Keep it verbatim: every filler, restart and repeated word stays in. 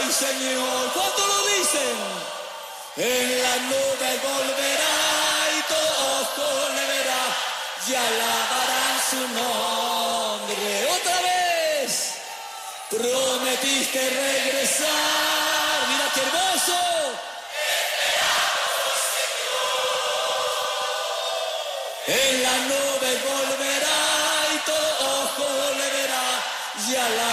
mi Señor. ¿Cuánto lo dicen? En la nube volverá y todo ojo le verá y alabarán su nombre. Otra vez, prometiste regresar. Mira qué hermoso. En la nube volverá y todo ojo le verá y alabará.